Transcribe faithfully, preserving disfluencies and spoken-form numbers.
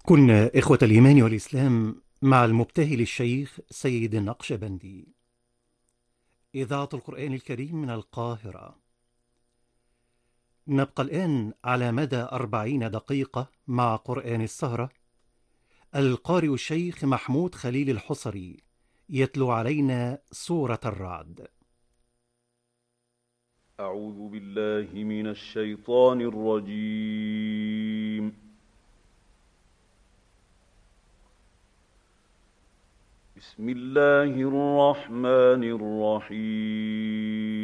كنا إخوة الإيمان والإسلام مع المبتهل الشيخ سيد النقشبندي. إذاعة القرآن الكريم من القاهرة. نبقى الآن على مدى أربعين دقيقة مع قرآن السهرة. القارئ الشيخ محمود خليل الحصري يتلو علينا سورة الرعد. أعوذ بالله من الشيطان الرجيم. بسم الله الرحمن الرحيم.